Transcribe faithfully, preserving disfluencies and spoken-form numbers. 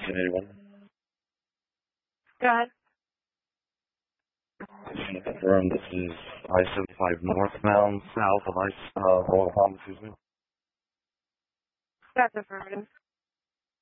Station eighty-one. Go ahead. Just want to confirm this is I seventy-five northbound, south of I, uh, Oklahoma, excuse me. That's affirmative.